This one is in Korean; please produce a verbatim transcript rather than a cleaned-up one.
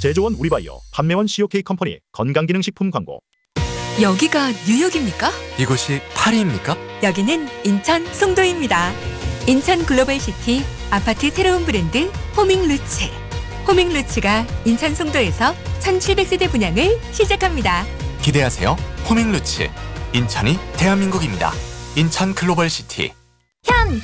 제조원 우리바이오, 판매원 씨오케이 컴퍼니 건강기능식품 광고. 여기가 뉴욕입니까? 이곳이 파리입니까? 여기는 인천 송도입니다. 인천 글로벌시티 아파트 새로운 브랜드 호밍루츠. 호밍루츠가 인천 송도에서 천칠백 세대 분양을 시작합니다. 기대하세요. 호밍루츠. 인천이 대한민국입니다. 인천 글로벌시티. 현